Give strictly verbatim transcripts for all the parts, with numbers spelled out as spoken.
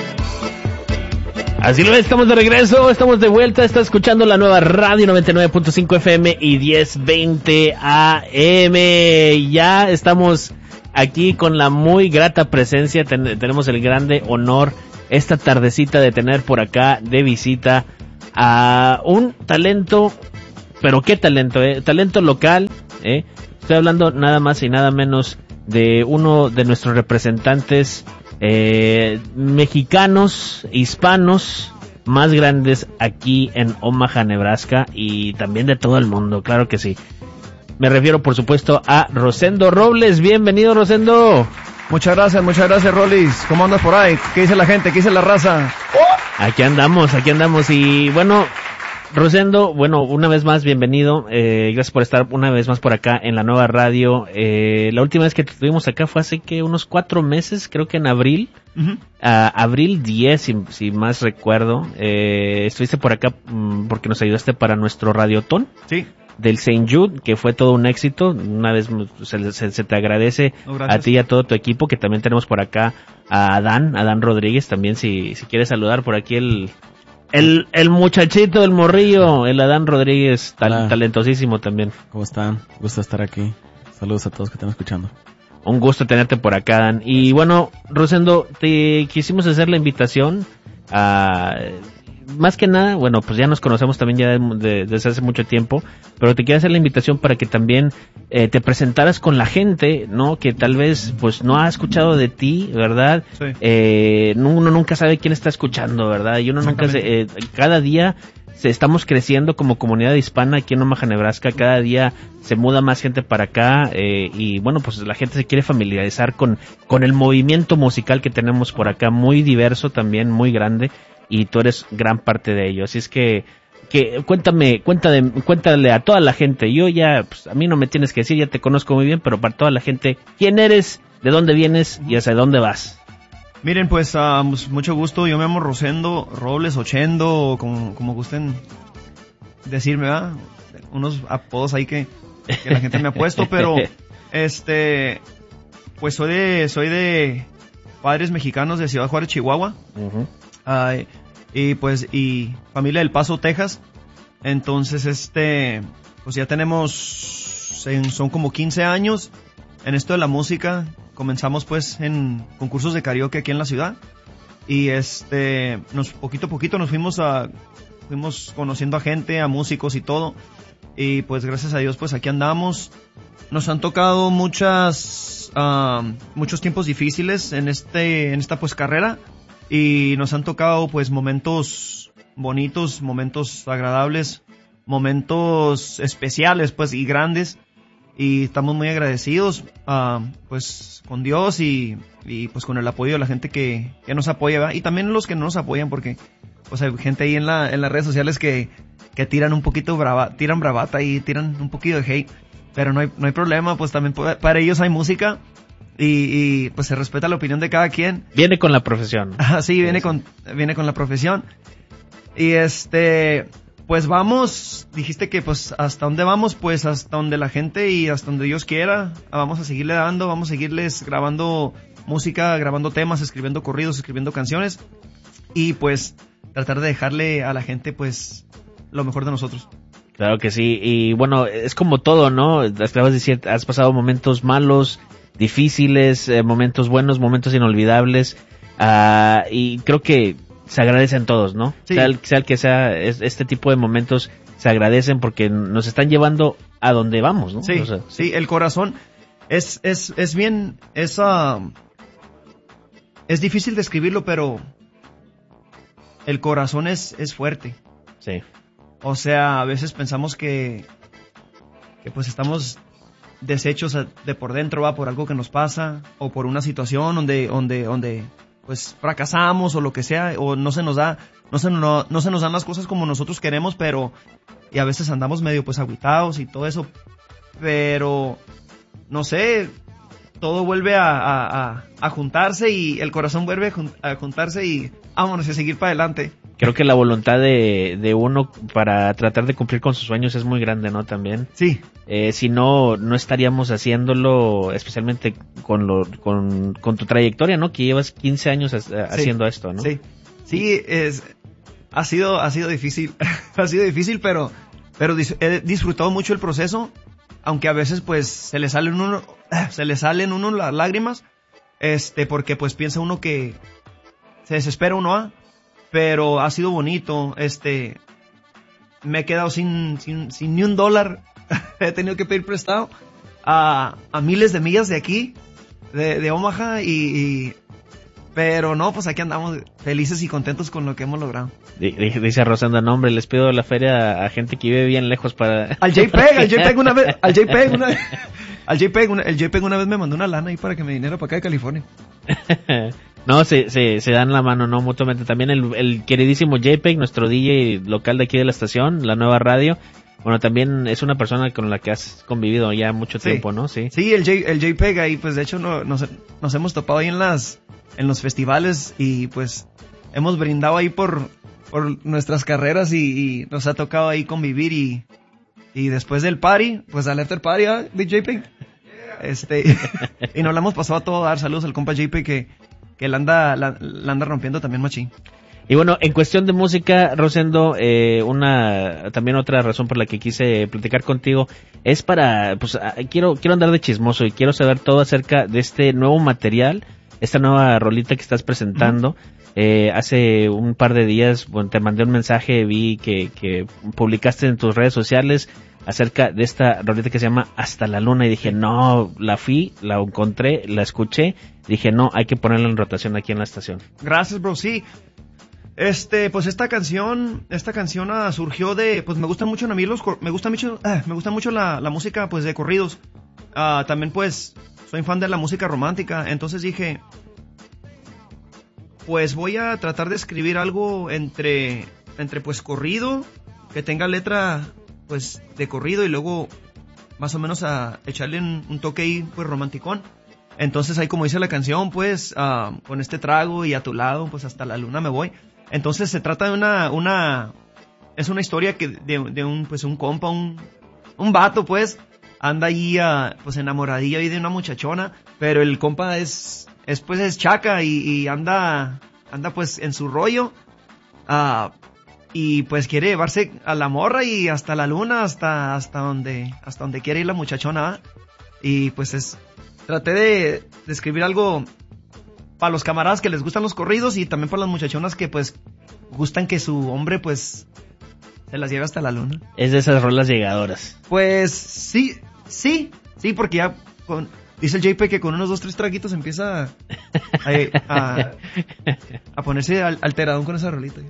Así lo es, estamos de regreso, estamos de vuelta, está escuchando la nueva radio noventa y nueve punto cinco F M y diez veinte A M. Ya estamos aquí con la muy grata presencia, ten, tenemos el grande honor esta tardecita de tener por acá de visita a un talento, pero qué talento, eh, talento local, eh. Estoy hablando nada más y nada menos de uno de nuestros representantes Eh, mexicanos, hispanos más grandes aquí en Omaha, Nebraska, y también de todo el mundo, claro que sí. Me refiero, por supuesto, a Rosendo Robles. Bienvenido, Rosendo. Muchas gracias, muchas gracias, Rolis. ¿Cómo andas por ahí? ¿Qué dice la gente? ¿Qué dice la raza? Aquí andamos, aquí andamos, y bueno, Rosendo, bueno, una vez más, bienvenido, eh, gracias por estar una vez más por acá en la nueva radio. Eh, la última vez que te tuvimos acá fue hace que unos cuatro meses, creo que en abril, uh-huh. uh, abril diez, si, si más recuerdo. Eh, estuviste por acá um, porque nos ayudaste para nuestro radiotón. Sí. Del Saint Jude, que fue todo un éxito. Una vez se, se, se te agradece oh, a ti y a todo tu equipo, que también tenemos por acá a Adán, Adán Rodríguez, también si, si quieres saludar por aquí el... El, el muchachito, el morrillo, el Adán Rodríguez, tal, talentosísimo también. ¿Cómo están? Gusto estar aquí. Saludos a todos que están escuchando. Un gusto tenerte por acá, Dan. Y bueno, Rosendo, te quisimos hacer la invitación a... Más que nada, bueno, pues ya nos conocemos también ya de, de, desde hace mucho tiempo, pero te quiero hacer la invitación para que también eh, te presentaras con la gente, ¿no? Que tal vez pues no ha escuchado de ti, ¿verdad? Sí. Eh, uno nunca sabe quién está escuchando, ¿verdad? Y uno nunca se, eh, cada día se, estamos creciendo como comunidad hispana aquí en Omaha, Nebraska, cada día se muda más gente para acá, eh, y bueno, pues la gente se quiere familiarizar con, con el movimiento musical que tenemos por acá, muy diverso también, muy grande. Y tú eres gran parte de ello, así es que, que cuéntame, cuéntale, cuéntale a toda la gente. Yo ya, pues, a mí no me tienes que decir, ya te conozco muy bien, pero para toda la gente, ¿quién eres, de dónde vienes y hacia dónde vas? Miren, pues, uh, mucho gusto, yo me llamo Rosendo Robles Ochendo, como, como gusten decirme, ¿verdad? Unos apodos ahí que, que la gente me ha puesto, pero, este, pues soy de, soy de padres mexicanos de Ciudad Juárez, Chihuahua. Uh-huh. Uh, y pues y familia del Paso, Texas. Entonces este pues ya tenemos en, son como quince años en esto de la música. Comenzamos pues en concursos de karaoke aquí en la ciudad y este nos poquito a poquito nos fuimos a fuimos conociendo a gente, a músicos y todo, y pues gracias a Dios pues aquí andamos. Nos han tocado muchas uh, muchos tiempos difíciles en este en esta pues carrera. Y nos han tocado pues momentos bonitos, momentos agradables, momentos especiales pues y grandes, y estamos muy agradecidos uh, pues con Dios y, y pues con el apoyo de la gente que, que nos apoya, ¿verdad? Y también los que no nos apoyan, porque pues hay gente ahí en la en las redes sociales que, que tiran un poquito brava, tiran bravata y tiran un poquito de hate, pero no hay no hay problema, pues también para ellos hay música. Y, y pues se respeta la opinión de cada quien. Viene con la profesión. Ah, sí, viene con, viene con la profesión. Y este, pues vamos, dijiste que pues hasta dónde vamos, pues hasta donde la gente y hasta donde Dios quiera. Vamos a seguirle dando, vamos a seguirles grabando música, grabando temas, escribiendo corridos, escribiendo canciones. Y pues tratar de dejarle a la gente pues lo mejor de nosotros. Claro que sí, y bueno, es como todo, ¿no? Acabas de decir, has pasado momentos malos, difíciles, eh, momentos buenos, momentos inolvidables, uh, y creo que se agradecen todos, ¿no? Sí. Sea el, sea el que sea, es, este tipo de momentos se agradecen porque nos están llevando a donde vamos, ¿no? Sí, o sea, sí, el corazón es es es bien, es uh, es difícil describirlo, pero el corazón es es fuerte. Sí. O sea, a veces pensamos que que pues estamos deshechos de por dentro, va, por algo que nos pasa o por una situación donde donde donde pues fracasamos o lo que sea, o no se nos da no se no, no se nos dan las cosas como nosotros queremos, pero y a veces andamos medio pues agüitados y todo eso, pero no sé, todo vuelve a a, a, a juntarse y el corazón vuelve a juntarse y vámonos a seguir para adelante. creo que la voluntad de, de uno para tratar de cumplir con sus sueños es muy grande, ¿no? También. Sí. Eh, si no, no estaríamos haciéndolo, especialmente con lo, con, con tu trayectoria, ¿no? Que llevas quince años ha, haciendo sí. esto, ¿no? Sí. Sí, es, ha sido, ha sido difícil, ha sido difícil, pero, pero dis, he disfrutado mucho el proceso, aunque a veces pues se le salen uno, se le salen uno las lágrimas, este, porque pues piensa uno que se desespera uno, ¿ah? Pero ha sido bonito, este, me he quedado sin, sin, sin ni un dólar, he tenido que pedir prestado a, a miles de millas de aquí, de, de Omaha, y, y, pero no, pues aquí andamos felices y contentos con lo que hemos logrado. Dice Rosenda, no hombre, les pido la feria a gente que vive bien lejos para... Al JPEG, al JPEG una vez, al JPEG una vez, al JPEG, una, el JPEG una vez me mandó una lana ahí para que me viniera para acá de California. No, se, se, se dan la mano, ¿no? Mutuamente. También el, el queridísimo JPEG, nuestro D J local de aquí de la estación, la nueva radio. Bueno, también es una persona con la que has convivido ya mucho sí. tiempo, ¿no? Sí. Sí, el, J, el JPEG ahí, pues de hecho no, nos, nos hemos topado ahí en las, en los festivales y pues hemos brindado ahí por, por nuestras carreras y, y nos ha tocado ahí convivir y, y después del party, pues al after party, ¿eh? De JPEG. Este, y nos la hemos pasado a todo dar. Saludos al compa JPEG que, que la anda, la, la anda rompiendo también machín. Y bueno, en cuestión de música, Rosendo, eh, una, también otra razón por la que quise platicar contigo es para, pues, quiero, quiero andar de chismoso y quiero saber todo acerca de este nuevo material, esta nueva rolita que estás presentando. Uh-huh. Eh, hace un par de días, bueno, te mandé un mensaje, vi que, que publicaste en tus redes sociales acerca de esta rolita que se llama Hasta la Luna y dije, no, la fui, la encontré, la escuché, dije, no, hay que ponerla en rotación aquí en la estación. Gracias, bro, sí. Este, pues esta canción, esta canción uh, surgió de, pues me gustan mucho a mí los, me gusta mucho, uh, me gusta mucho la, la música, pues de corridos. Uh, también pues soy fan de la música romántica, entonces dije, pues voy a tratar de escribir algo entre, entre pues corrido, que tenga letra pues de corrido y luego más o menos a echarle un, un toque ahí pues romanticón. Entonces ahí como dice la canción pues uh, con este trago y a tu lado pues hasta la luna me voy. Entonces se trata de una, una, es una historia que de, de un, pues un compa, un, un vato pues, anda ahí, uh, pues enamoradillo ahí de una muchachona, pero el compa es, es pues es chaca y, y anda, anda pues en su rollo, uh, y pues quiere llevarse a la morra y hasta la luna, hasta, hasta donde, hasta donde quiere ir la muchachona, ¿eh? Y pues es, traté de, de escribir algo para los camaradas que les gustan los corridos y también para las muchachonas que pues gustan que su hombre pues se las lleve hasta la luna. Es de esas rolas llegadoras. Pues sí, sí, sí, porque ya con, dice el J P que con unos dos, tres traguitos empieza a, a, a ponerse alteradón con esa rolita.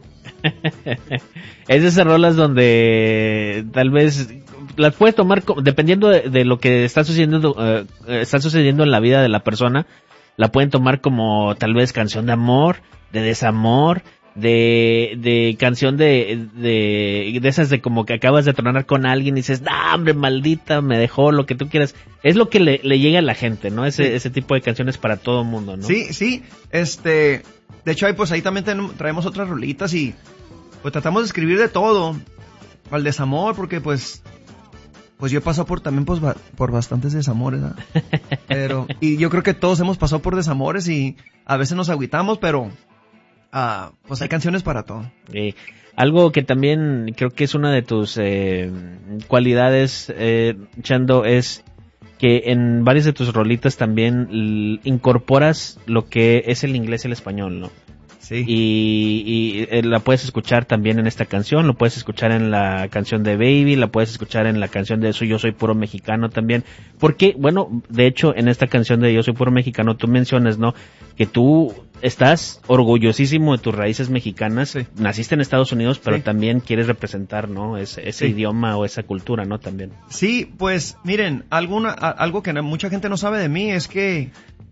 Es de esas rolas donde tal vez las puedes tomar dependiendo de, de lo que está sucediendo, uh, está sucediendo en la vida de la persona. La pueden tomar como tal vez canción de amor, de desamor, de, de canción de, de, de esas de como que acabas de tronar con alguien y dices, ¡ah, hombre, maldita, me dejó, lo que tú quieras! Es lo que le, le llega a la gente, ¿no? Ese, sí. Ese tipo de canciones para todo el mundo, ¿no? Sí, sí, este, de hecho ahí pues ahí también tenemos, traemos otras rolitas y pues tratamos de escribir de todo, al desamor, porque pues, pues yo he pasado por también pues, por bastantes desamores, ¿no? Pero, y yo creo que todos hemos pasado por desamores y a veces nos agüitamos, pero uh, pues hay canciones para todo. Eh, algo que también creo que es una de tus eh, cualidades, eh, Chando, es que en varias de tus rolitas también l- incorporas lo que es el inglés y el español, ¿no? Sí. Y, y eh, la puedes escuchar también en esta canción, lo puedes escuchar en la canción de Baby, la puedes escuchar en la canción de Yo Soy Puro Mexicano también. Porque, bueno, de hecho, en esta canción de Yo Soy Puro Mexicano tú mencionas, ¿no? Que tú estás orgullosísimo de tus raíces mexicanas. Sí. Naciste en Estados Unidos, pero sí. También quieres representar, ¿no? Ese, ese sí. idioma o esa cultura, ¿no? También. Sí, pues, miren, alguna, algo que mucha gente no sabe de mí es que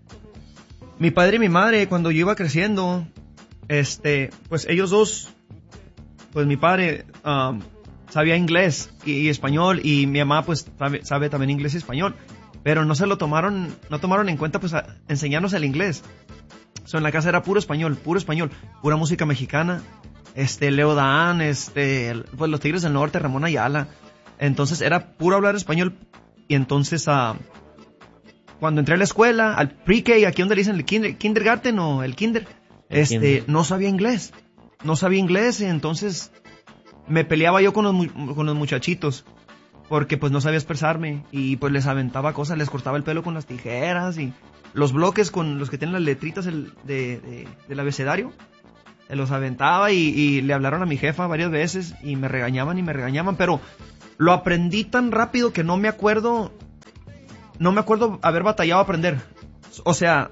mi padre y mi madre, cuando yo iba creciendo, este, pues ellos dos, pues mi padre um, sabía inglés y, y español y mi mamá pues sabe, sabe también inglés y español, pero no se lo tomaron, no tomaron en cuenta pues a, enseñarnos el inglés. So, en la casa era puro español, puro español, pura música mexicana, este, Leo Dan, este, pues los Tigres del Norte, Ramón Ayala. Entonces era puro hablar español. Y entonces, uh, cuando entré a la escuela, al pre-K, aquí donde le dicen el kinder, kindergarten o el kinder, el este, kinder. no sabía inglés. No sabía inglés, y entonces me peleaba yo con los, con los muchachitos. Porque pues no sabía expresarme. Y pues les aventaba cosas, les cortaba el pelo con las tijeras y los bloques con los que tienen las letritas del, de, de, del abecedario. Se los aventaba y, y le hablaron a mi jefa varias veces y me regañaban y me regañaban, pero lo aprendí tan rápido que no me acuerdo, no me acuerdo haber batallado a aprender. O sea,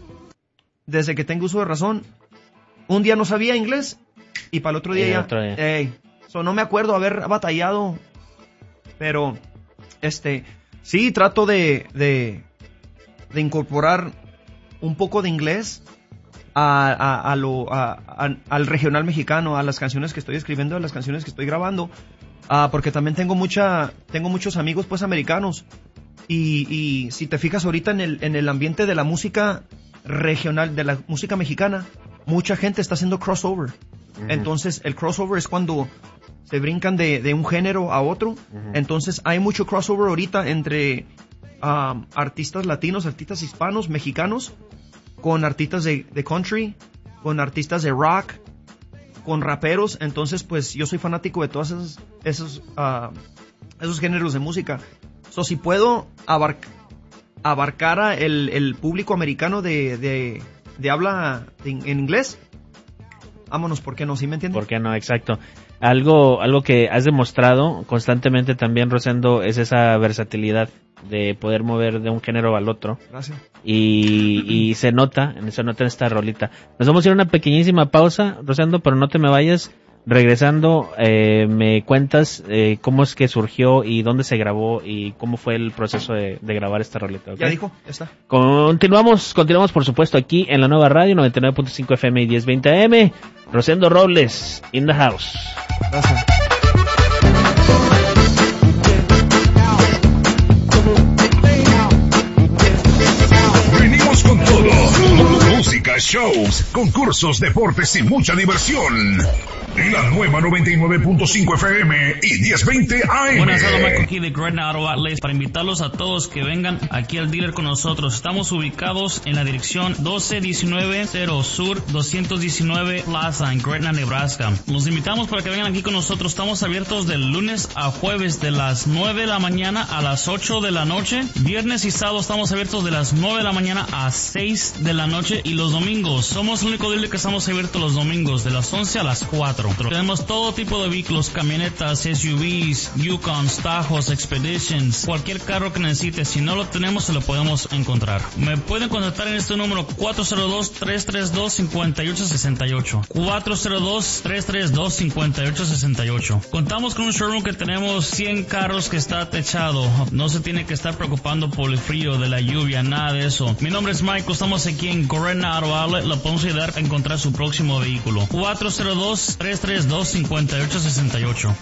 desde que tengo uso de razón, un día no sabía inglés y para el otro día y ya, otro día. Ey, so no me acuerdo haber batallado, pero, este, sí trato de, de, de incorporar un poco de inglés A, a, a lo, a, a, al regional mexicano, a las canciones que estoy escribiendo, a las canciones que estoy grabando, uh, porque también tengo mucha, tengo muchos amigos pues americanos, y, y si te fijas ahorita en el, en el ambiente de la música regional, de la música mexicana, mucha gente está haciendo crossover. Uh-huh. Entonces el crossover es cuando se brincan de, de un género a otro. Uh-huh. Entonces hay mucho crossover ahorita entre um, artistas latinos, artistas hispanos, mexicanos, con artistas de, de country, con artistas de rock, con raperos. Entonces, pues, yo soy fanático de todos esos, esos, uh, esos géneros de música. So, si puedo abarc- abarcar a el, el público americano de, de, de habla de, en inglés, vámonos, ¿por qué no? ¿Sí me entiendes? ¿Por qué no? Exacto. Algo, algo que has demostrado constantemente también, Rosendo, es esa versatilidad de poder mover de un género al otro. Gracias. Y, y se nota, se nota en esta rolita. Nos vamos a ir a una pequeñísima pausa, Rosendo, pero no te me vayas. Regresando, eh, me cuentas eh, cómo es que surgió y dónde se grabó y cómo fue el proceso de, de grabar esta rolita. ¿Okay? Ya dijo, ya está. Continuamos, continuamos por supuesto aquí en la nueva radio noventa y nueve punto cinco F M y diez veinte A M. Rosendo Robles, in the house. Gracias. Venimos con todo. Música, shows, concursos, deportes y mucha diversión. La nueva noventa y nueve punto cinco F M y diez veinte A M. Buenas, hola, Michael aquí de Gretna Auto Outlets para invitarlos a todos que vengan aquí al dealer con nosotros. Estamos ubicados en la dirección doce diecinueve cero Sur doscientos diecinueve Plaza en Gretna, Nebraska. Los invitamos para que vengan aquí con nosotros. Estamos abiertos del lunes a jueves de las nueve de la mañana a las ocho de la noche. Viernes y sábado estamos abiertos de las nueve de la mañana a seis de la noche. Y los domingos, somos el único dealer que estamos abiertos los domingos de las once a las cuatro. Tenemos todo tipo de vehículos, camionetas, S U Vs, Yukons, Tajos, Expeditions, cualquier carro que necesites. Si no lo tenemos, se lo podemos encontrar. Me pueden contactar en este número cuatro cero dos, tres tres dos, cinco ocho seis ocho. cuatro cero dos, tres tres dos, cinco ocho seis ocho. Contamos con un showroom que tenemos cien carros que está techado. No se tiene que estar preocupando por el frío, de la lluvia, nada de eso. Mi nombre es Michael, estamos aquí en Gretna Auto Outlet. Lo podemos ayudar a encontrar su próximo vehículo. cuatro cero dos, tres tres dos, cinco ocho seis ocho.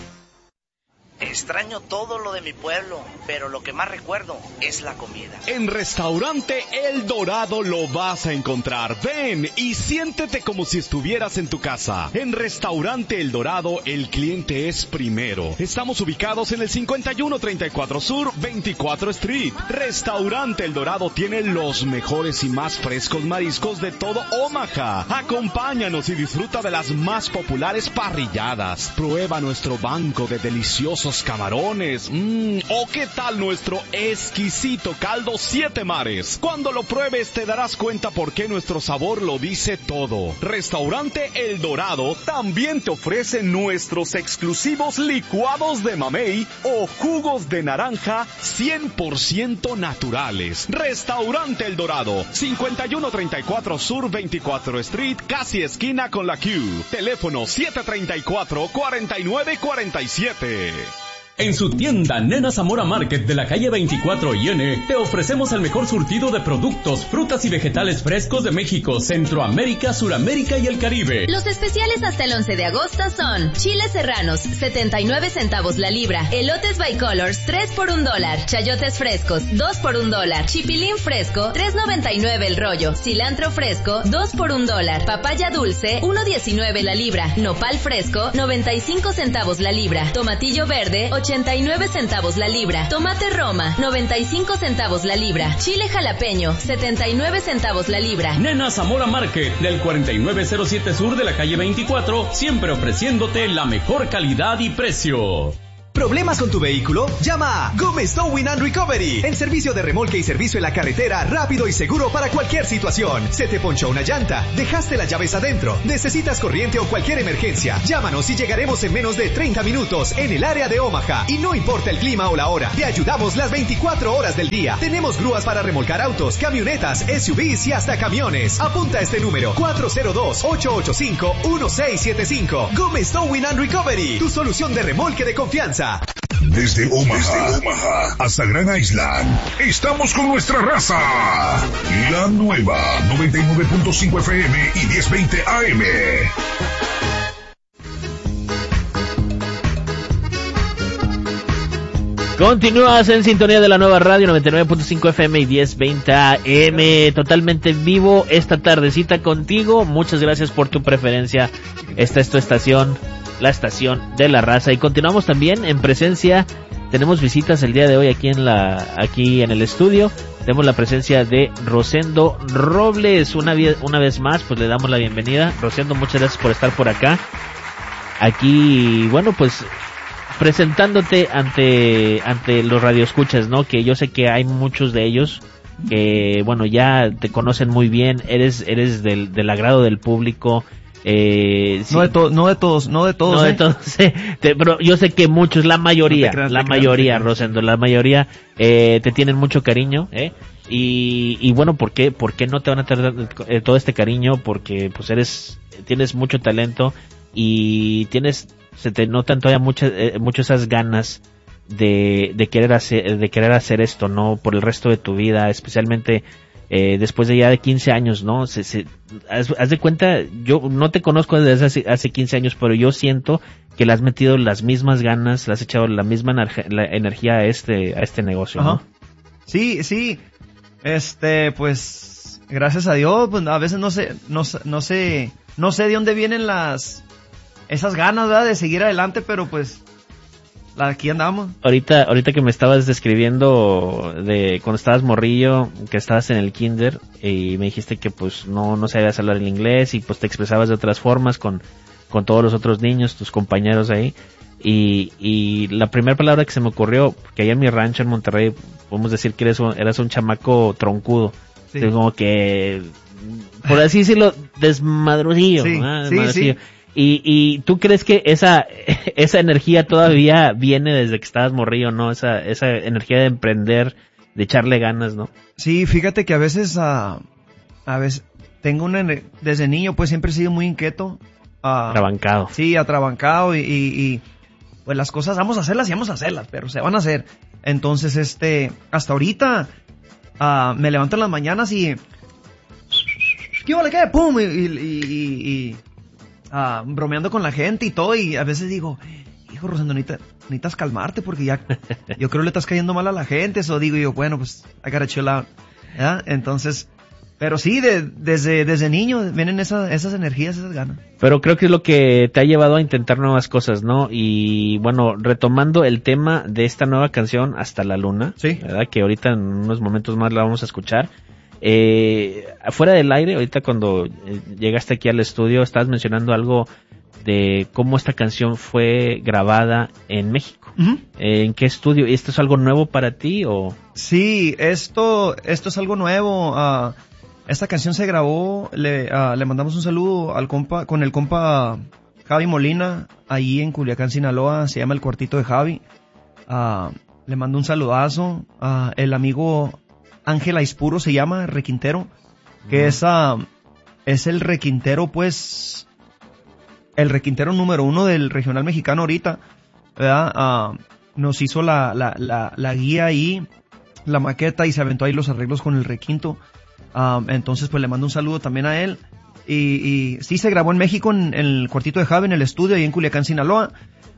Extraño todo lo de mi pueblo, pero lo que más recuerdo es la comida. En Restaurante El Dorado lo vas a encontrar. Ven y siéntete como si estuvieras en tu casa. En Restaurante El Dorado, el cliente es primero. Estamos ubicados en el cincuenta y uno treinta y cuatro Sur, veinticuatro Street. Restaurante El Dorado tiene los mejores y más frescos mariscos de todo Omaha. Acompáñanos y disfruta de las más populares parrilladas. Prueba nuestro banco de deliciosos camarones. Mmm, o qué tal nuestro exquisito caldo Siete Mares. Cuando lo pruebes te darás cuenta por qué nuestro sabor lo dice todo. Restaurante El Dorado también te ofrece nuestros exclusivos licuados de mamey o jugos de naranja cien por ciento naturales. Restaurante El Dorado, cincuenta y uno treinta y cuatro Sur veinticuatro Street, casi esquina con la Q. Teléfono siete tres cuatro, cuatro nueve cuatro siete. En su tienda Nena Zamora Market de la calle veinticuatro y N, te ofrecemos el mejor surtido de productos, frutas y vegetales frescos de México, Centroamérica, Suramérica y el Caribe. Los especiales hasta el once de agosto son chiles serranos, setenta y nueve centavos la libra, elotes Bicolors, tres por un dólar, chayotes frescos, dos por un dólar, chipilín fresco, tres noventa y nueve el rollo, cilantro fresco, dos por un dólar, papaya dulce, uno diecinueve la libra, nopal fresco, noventa y cinco centavos la libra, tomatillo verde, ochenta y nueve centavos la libra, tomate Roma, noventa y cinco centavos la libra, chile jalapeño, setenta y nueve centavos la libra. Nena Zamora Market, del cuarenta y nueve cero siete Sur de la calle veinticuatro, siempre ofreciéndote la mejor calidad y precio. ¿Problemas con tu vehículo? Llama a Gómez Towing and Recovery. En servicio de remolque y servicio en la carretera, rápido y seguro para cualquier situación. Se te ponchó una llanta, dejaste las llaves adentro, necesitas corriente o cualquier emergencia. Llámanos y llegaremos en menos de treinta minutos en el área de Omaha. Y no importa el clima o la hora, te ayudamos las veinticuatro horas del día. Tenemos grúas para remolcar autos, camionetas, S U Vs y hasta camiones. Apunta este número: cuatro cero dos, ocho ocho cinco, uno seis siete cinco. Gómez Towing and Recovery, tu solución de remolque de confianza. Desde Omaha, Desde Omaha hasta Gran Island, estamos con nuestra raza. La nueva noventa y nueve punto cinco F M y diez veinte A M. Continúas en sintonía de la nueva radio noventa y nueve punto cinco F M y diez veinte A M, totalmente en vivo esta tardecita contigo. Muchas gracias por tu preferencia. Esta es tu estación, la estación de la raza, y continuamos también en presencia. Tenemos visitas el día de hoy aquí en la aquí en el estudio. Tenemos la presencia de Rosendo Robles. Una, una vez más, pues le damos la bienvenida. Rosendo, muchas gracias por estar por acá. Aquí, bueno, pues presentándote ante ante los radioescuchas, ¿no? Que yo sé que hay muchos de ellos que, bueno, ya te conocen muy bien. Eres eres del, del agrado del público. Eh, sí. No de todos, no de todos, no de todos. No ¿eh? de todos, eh. te, pero yo sé que muchos, la mayoría, no creas, la mayoría, creas, Rosendo, la mayoría eh, te tienen mucho cariño, eh. Y, y bueno, ¿por qué? ¿Por qué no te van a tener eh, todo este cariño? Porque pues eres, tienes mucho talento y tienes, se te notan todavía muchas, eh, mucho esas ganas de, de querer hacer, de querer hacer esto, ¿no? Por el resto de tu vida, especialmente. Eh, después de ya de quince años, ¿no? Se, se, haz, haz de cuenta, yo no te conozco desde hace, hace quince años, pero yo siento que le has metido las mismas ganas, le has echado la misma energ- la energía a este, a este negocio, ¿no? Ajá. Sí, sí. Este, pues, gracias a Dios, pues a veces no sé, no, no sé, no sé de dónde vienen las, esas ganas, ¿verdad? De seguir adelante, pero pues, aquí andamos. Ahorita, ahorita que me estabas describiendo de cuando estabas morrillo, que estabas en el kinder y me dijiste que pues no, no sabías hablar el inglés y pues te expresabas de otras formas con, con todos los otros niños, tus compañeros ahí. Y, y la primera palabra que se me ocurrió, que allá en mi rancho en Monterrey, podemos decir que eres un, eras un chamaco troncudo. Sí. Como que, por así decirlo, desmadrudillo. Sí, ¿no? sí, sí. Y, y tú crees que esa esa energía todavía viene desde que estabas morrillo, ¿no? Esa esa energía de emprender, de echarle ganas, ¿no? Sí, fíjate que a veces uh, a veces tengo una desde niño pues siempre he sido muy inquieto, uh, atrabancado. Sí, atrabancado y, y, y pues las cosas vamos a hacerlas y vamos a hacerlas, pero se van a hacer. Entonces, este, hasta ahorita uh, me levanto en las mañanas y ¿qué vale qué? Pum y, y, y, y Uh, bromeando con la gente y todo, y a veces digo, hijo Rosendo, necesitas, necesitas calmarte porque ya, yo creo que le estás cayendo mal a la gente, eso digo yo, bueno, pues, I gotta chill out, ¿ya? Entonces, pero sí, de, desde, desde niño vienen esa, esas energías, esas ganas. Pero creo que es lo que te ha llevado a intentar nuevas cosas, ¿no? Y bueno, retomando el tema de esta nueva canción, Hasta la Luna, sí, ¿verdad? Que ahorita en unos momentos más la vamos a escuchar. Eh, afuera del aire, ahorita cuando eh, llegaste aquí al estudio, estabas mencionando algo de cómo esta canción fue grabada en México. Uh-huh. Eh, ¿En qué estudio? ¿Y esto es algo nuevo para ti o...? Sí, esto, esto es algo nuevo. Uh, esta canción se grabó, le, uh, le mandamos un saludo al compa, con el compa Javi Molina, ahí en Culiacán, Sinaloa, se llama El Cuartito de Javi. Uh, le mando un saludazo. Uh, el amigo Ángel Aispuro se llama, requintero, que uh-huh. es, uh, es el requintero, pues, el requintero número uno del regional mexicano ahorita, ¿verdad? Uh, nos hizo la, la, la, la guía ahí, la maqueta, y se aventó ahí los arreglos con el requinto. Um, entonces pues le mando un saludo también a él. Y, y sí, se grabó en México, en, en el cuartito de Javi, en el estudio, ahí en Culiacán, Sinaloa.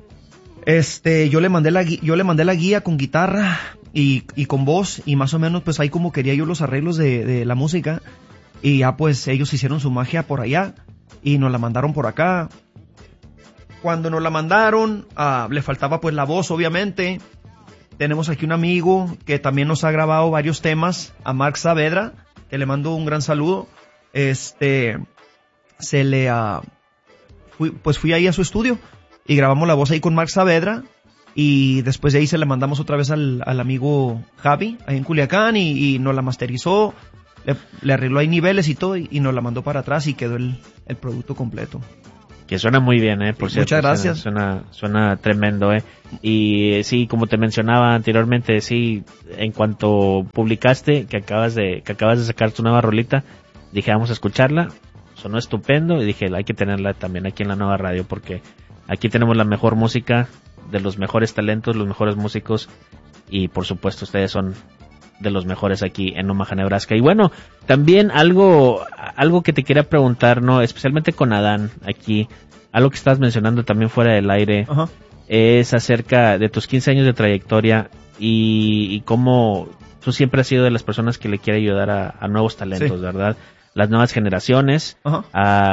Este, yo le mandé la, yo le mandé la guía con guitarra y, y con voz, y más o menos pues ahí como quería yo los arreglos de, de la música. Y ya pues ellos hicieron su magia por allá y nos la mandaron por acá. Cuando nos la mandaron, uh, le faltaba pues la voz, obviamente. Tenemos aquí un amigo que también nos ha grabado varios temas, a Mark Saavedra, que le mando un gran saludo. Este, se le, uh, fui, pues fui ahí a su estudio y grabamos la voz ahí con Mark Saavedra, y después de ahí se la mandamos otra vez al, al amigo Javi, ahí en Culiacán, y, y nos la masterizó, le, le arregló ahí niveles y todo, y, y nos la mandó para atrás y quedó el, el producto completo. Que suena muy bien, eh, por cierto. Muchas gracias. Suena, suena, suena tremendo, eh. Y sí, como te mencionaba anteriormente, sí, en cuanto publicaste que acabas de, que acabas de sacar tu nueva rolita, dije, vamos a escucharla, sonó estupendo, y dije, hay que tenerla también aquí en la nueva radio, porque aquí tenemos la mejor música, de los mejores talentos, los mejores músicos, y por supuesto ustedes son de los mejores aquí en Omaha, Nebraska. Y bueno, también algo, algo que te quería preguntar, ¿no? Especialmente con Adán aquí, algo que estabas mencionando también fuera del aire, Ajá. es acerca de tus quince años de trayectoria, y, y cómo tú siempre has sido de las personas que le quiere ayudar a, a nuevos talentos, sí. ¿Verdad? Las nuevas generaciones, uh,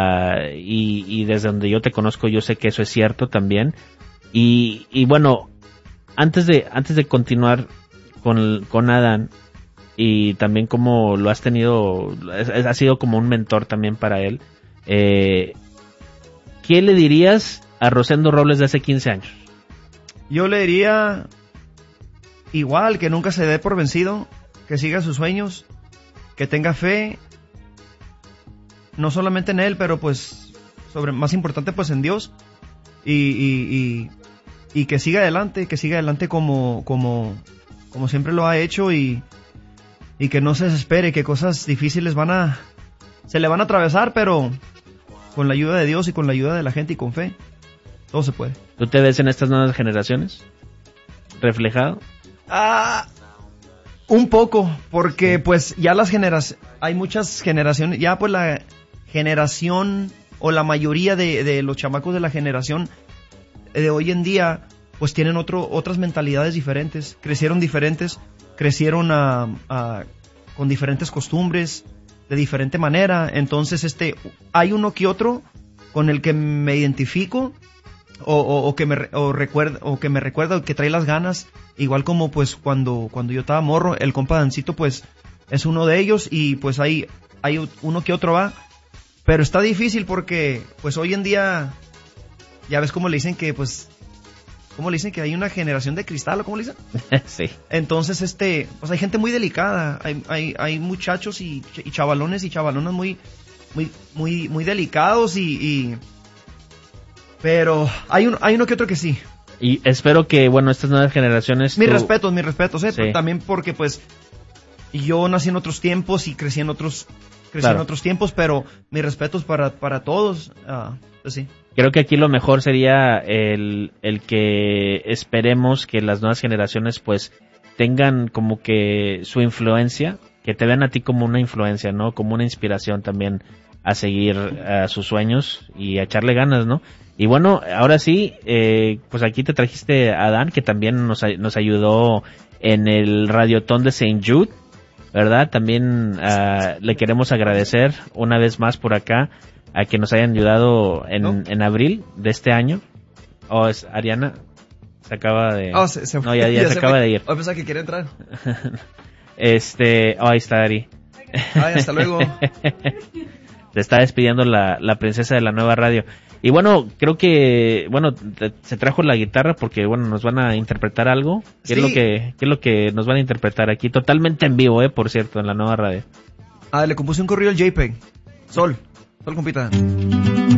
y, y desde donde yo te conozco yo sé que eso es cierto también. Y, y bueno, antes de antes de continuar con, con Adán, y también como lo has tenido, has sido como un mentor también para él, eh, ¿qué le dirías a Rosendo Robles de hace quince años? Yo le diría igual, que nunca se dé por vencido, que siga sus sueños, que tenga fe, no solamente en él, pero pues sobre más importante pues en Dios, y, y, y, y que siga adelante, que siga adelante como como como siempre lo ha hecho, y y que no se desespere, que cosas difíciles van a se le van a atravesar, pero con la ayuda de Dios y con la ayuda de la gente y con fe, todo se puede. ¿Tú te ves en estas nuevas generaciones reflejado? Ah, un poco, porque pues ya las generaciones, hay muchas generaciones, ya pues la generación o la mayoría de, de los chamacos de la generación de hoy en día pues tienen otro, otras mentalidades diferentes, crecieron diferentes, crecieron a, a, con diferentes costumbres, de diferente manera. Entonces este hay uno que otro con el que me identifico, o, o, o que me o recuerda o que me recuerda que trae las ganas, igual como pues cuando cuando yo estaba morro, el compa Dancito pues es uno de ellos, y pues hay hay uno que otro va, pero está difícil porque pues hoy en día ya ves cómo le dicen que pues cómo le dicen que hay una generación de cristal, o cómo le dicen. Sí. Entonces este pues hay gente muy delicada, hay hay hay muchachos y, y chavalones y chavalonas muy muy muy muy delicados, y, y pero hay un hay uno que otro que sí. Y espero que, bueno, estas nuevas generaciones... Mis tú... respetos, mis respetos, ¿eh? Sí. También porque, pues, yo nací en otros tiempos y crecí en otros crecí claro. en otros tiempos, pero mis respetos para para todos, uh, pues sí. Creo que aquí lo mejor sería el, el que esperemos que las nuevas generaciones, pues, tengan como que su influencia, que te vean a ti como una influencia, ¿no? Como una inspiración también a seguir uh, sus sueños y a echarle ganas, ¿no? Y bueno, ahora sí, eh, pues aquí te trajiste a Dan, que también nos, nos ayudó en el Radiotón de Saint Jude, ¿verdad? También uh, le queremos agradecer una vez más por acá a que nos hayan ayudado en, ¿no? en abril de este año. Oh, es Ariana, se acaba de... Oh, se, se no, ya, ya, ya se, se acaba fue. de ir. Oh, pensaba que quiere entrar. este, oh, ahí está Ari. Ay, hasta luego. Se está despidiendo la, la princesa de la nueva radio. Y bueno, creo que, bueno, te, se trajo la guitarra porque, bueno, nos van a interpretar algo. ¿Qué, sí. es lo que, ¿Qué es lo que nos van a interpretar aquí? Totalmente en vivo, eh, por cierto, en la nueva radio. Ah, le compuse un corrido al JPEG. Sol, Sol, compita.